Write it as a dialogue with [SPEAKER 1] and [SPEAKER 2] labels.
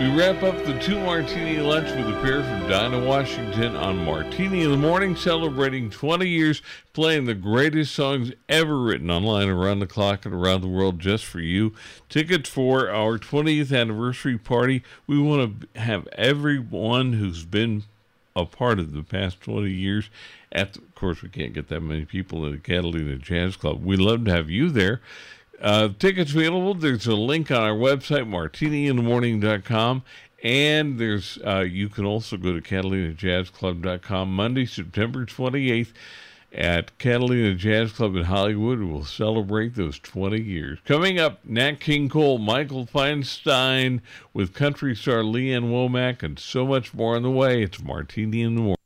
[SPEAKER 1] We wrap up the Two Martini Lunch with a pair from Dinah Washington on Martini in the Morning, celebrating 20 years, playing the greatest songs ever written online around the clock and around the world just for you. Tickets for our 20th anniversary party. We want to have everyone who's been a part of the past 20 years. Of course, we can't get that many people at the Catalina Jazz Club. We'd love to have you there. Tickets available. There's a link on our website, martiniinthemorning.com. And there's you can also go to CatalinaJazzClub.com Monday, September 28th at Catalina Jazz Club in Hollywood. We'll celebrate those 20 years. Coming up, Nat King Cole, Michael Feinstein with country star Leanne Womack, and so much more on the way. It's Martini in the Morning.